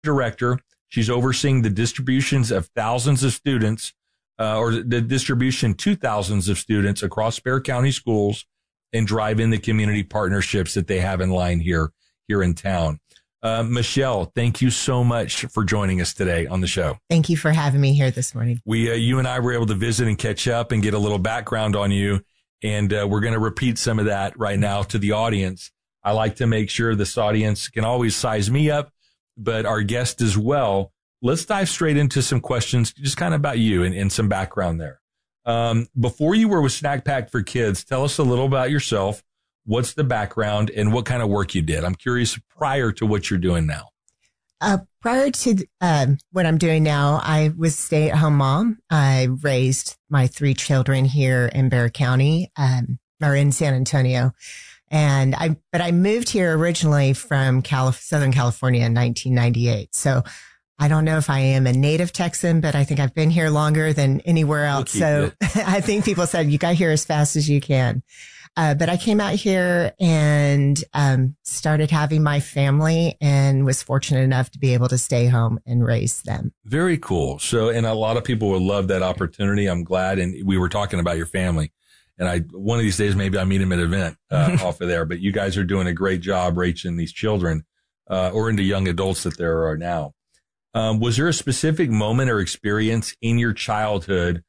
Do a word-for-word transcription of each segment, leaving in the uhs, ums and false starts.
director. She's overseeing the distributions of thousands of students, uh, or the distribution to thousands of students across Bexar County schools, and driving the community partnerships that they have in line here, here in town. Uh, Michelle, thank you so much for joining us today on the show. Thank you for having me here this morning. We, uh, you and I were able to visit and catch up and get a little background on you. And uh, we're going to repeat some of that right now to the audience. I like to make sure this audience can always size me up, but our guest as well. Let's dive straight into some questions just kind of about you and, and some background there. Um, before you were with Snack Pack for Kids, tell us a little about yourself. What's the background and what kind of work you did? I'm curious prior to what you're doing now. Uh, prior to um, what I'm doing now, I was a stay-at-home mom. I raised my three children here in Bexar County, um, or in San Antonio. And I, but I moved here originally from Calif- Southern California in nineteen ninety-eight. So I don't know if I am a native Texan, but I think I've been here longer than anywhere else. So I think people said, you got here as fast as you can. Uh, but I came out here and um, started having my family and was fortunate enough to be able to stay home and raise them. Very cool. So, and a lot of people would love that opportunity. I'm glad. And we were talking about your family. And I, one of these days, maybe I meet them at an event uh, off of there. But you guys are doing a great job reaching these children uh, or into young adults that there are now. Um, was there a specific moment or experience in your childhood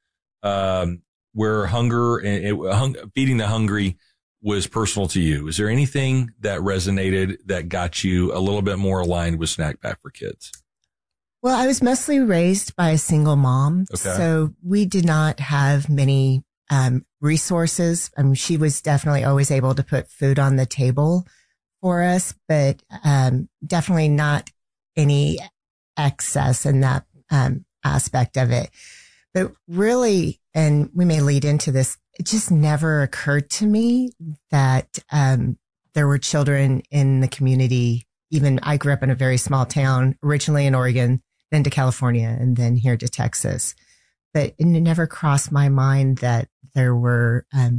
um, where hunger and it, hung, feeding the hungry was personal to you? Is there anything that resonated that got you a little bit more aligned with Snack Pack for Kids? Well, I was mostly raised by a single mom. Okay. So we did not have many um, resources. I mean, she was definitely always able to put food on the table for us, but um, definitely not any excess in that um, aspect of it. But really, and we may lead into this, it just never occurred to me that um, there were children in the community. Even I grew up in a very small town, originally in Oregon, then to California, and then here to Texas. But it never crossed my mind that there were um,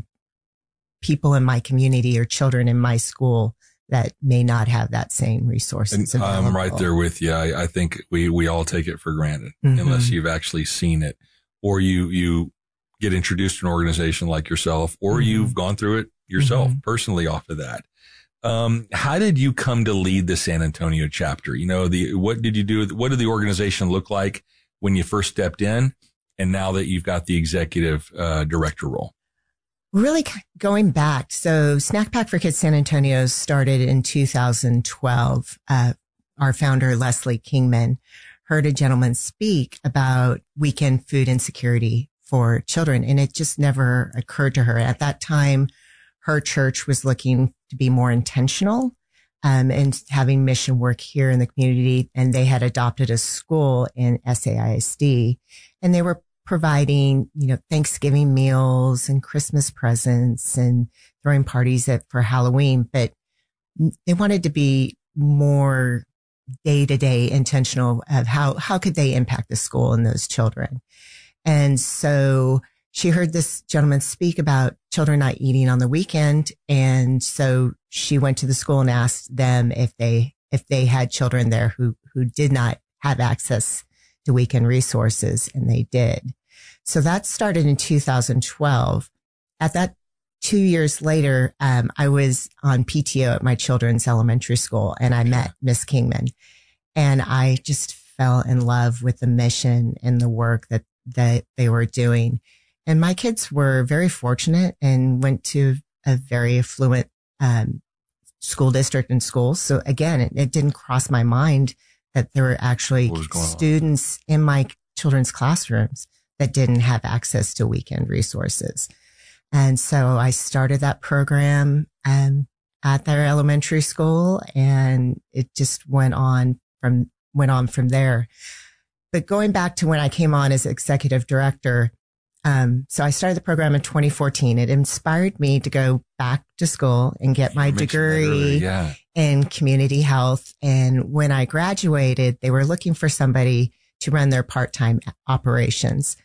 people in my community or children in my school that may not have that same resources. And I'm right there with you. I, I think we, we all take it for granted mm-hmm. unless you've actually seen it, or you, you get introduced to an organization like yourself, or mm-hmm. you've gone through it yourself mm-hmm. personally off of that. Um, how did you come to lead the San Antonio chapter? You know, the, what did you do? What did the organization look like when you first stepped in? And now that you've got the executive uh, director role? Really going back. So Snack Pack for Kids San Antonio started in two thousand twelve. Uh, our founder, Leslie Kingman, heard a gentleman speak about weekend food insecurity for children. And it just never occurred to her. At that time, her church was looking to be more intentional um, and having mission work here in the community. And they had adopted a school in S A I S D, and they were providing, you know, Thanksgiving meals and Christmas presents and throwing parties at, for Halloween. But they wanted to be more day to day intentional of how, how could they impact the school and those children. And so she heard this gentleman speak about children not eating on the weekend. And so she went to the school and asked them if they, if they had children there who, who did not have access to weekend resources, and they did. So that started in two thousand twelve. At that, two years later, um, I was on P T O at my children's elementary school, and I met Miss Kingman, and I just fell in love with the mission and the work that, that they were doing. And my kids were very fortunate and went to a very affluent, um, school district and schools. So again, it, it didn't cross my mind that there were actually students on in my children's classrooms that didn't have access to weekend resources. And so I started that program um, at their elementary school, and it just went on from, went on from there. But going back to when I came on as executive director, um, so I started the program in twenty fourteen. It inspired me to go back to school and get my degree yeah. in community health. And when I graduated, they were looking for somebody to run their part-time operations.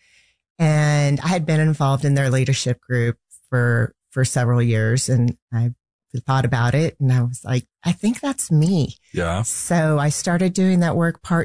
And I had been involved in their leadership group for, for several years. And I thought about it, and I was like, I think that's me. Yeah. So I started doing that work part